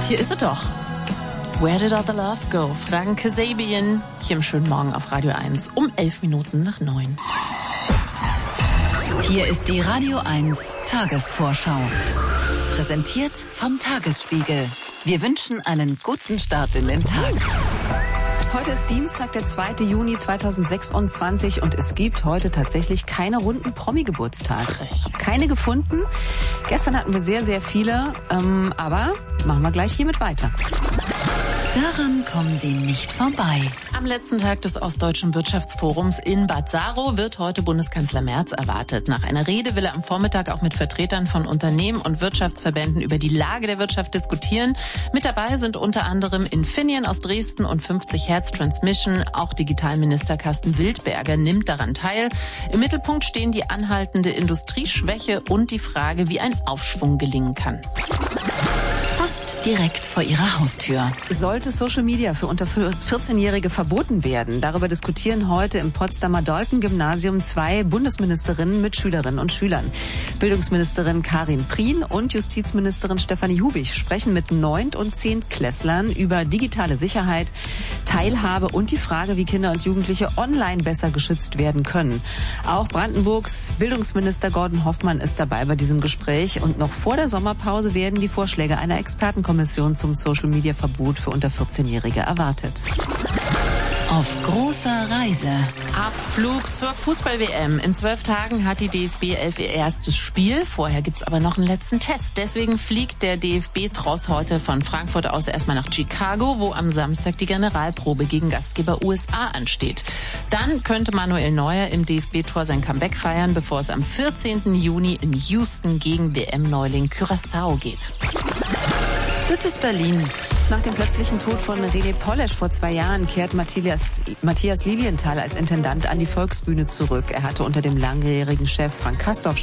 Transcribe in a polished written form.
Hier ist sie doch. Where did all the love go? Frank Kasabian hier im schönen Morgen auf Radio 1 um 8:11. Hier ist die Radio 1 Tagesvorschau. Präsentiert vom Tagesspiegel. Wir wünschen einen guten Start in den Tag. Heute ist Dienstag, der 2. Juni 2026 und es gibt heute tatsächlich keine runden Promi-Geburtstage. Keine gefunden. Gestern hatten wir sehr, sehr viele, aber machen wir gleich hiermit weiter. Daran kommen Sie nicht vorbei. Am letzten Tag des Ostdeutschen Wirtschaftsforums in Bad Saro wird heute Bundeskanzler Merz erwartet. Nach einer Rede will er am Vormittag auch mit Vertretern von Unternehmen und Wirtschaftsverbänden über die Lage der Wirtschaft diskutieren. Mit dabei sind unter anderem Infineon aus Dresden und 50 Hertz Transmission. Auch Digitalminister Carsten Wildberger nimmt daran teil. Im Mittelpunkt stehen die anhaltende Industrieschwäche und die Frage, wie ein Aufschwung gelingen kann. Fast direkt vor Ihrer Haustür. Sollte Social Media für unter 14-Jährige verboten werden? Darüber diskutieren heute im Potsdamer Dalton-Gymnasium 2 Bundesministerinnen mit Schülerinnen und Schülern. Bildungsministerin Karin Prien und Justizministerin Stefanie Hubich sprechen mit 9. und 10. Klässlern über digitale Sicherheit, Teilhabe und die Frage, wie Kinder und Jugendliche online besser geschützt werden können. Auch Brandenburgs Bildungsminister Gordon Hoffmann ist dabei bei diesem Gespräch und noch vor der Sommerpause werden die Vorschläge einer Expertenkommission zum Social-Media-Verbot für unter 14-Jährige erwartet. Auf großer Reise. Abflug zur Fußball-WM. In 12 Tagen hat die DFB 11 ihr erstes Spiel. Vorher gibt's aber noch einen letzten Test. Deswegen fliegt der DFB-Tross heute von Frankfurt aus erstmal nach Chicago, wo am Samstag die Generalprobe gegen Gastgeber USA ansteht. Dann könnte Manuel Neuer im DFB-Tor sein Comeback feiern, bevor es am 14. Juni in Houston gegen WM-Neuling Curaçao geht. Das ist Berlin. Nach dem plötzlichen Tod von René Polesch vor 2 Jahren kehrt Matthias Lilienthal als Intendant an die Volksbühne zurück. Er hatte unter dem langjährigen Chef Frank Castorf